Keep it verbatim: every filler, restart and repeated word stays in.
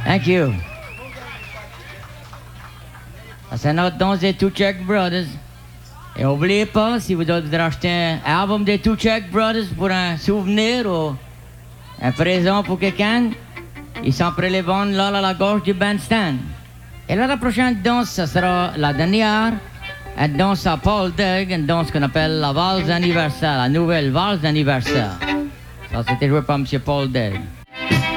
Thank you. C'est notre danse des Two Check Brothers. Et n'oubliez pas, si vous voudrez acheter un album des Two Check Brothers pour un souvenir ou un présent pour quelqu'un, ils sont prêts les vendre là à la gauche du bandstand. Et là, la prochaine danse, ce sera la dernière. Une danse à Paul Degg, une danse qu'on appelle la valse anniversaire, la nouvelle valse anniversaire. Ça, c'était joué par M. Paul Degg.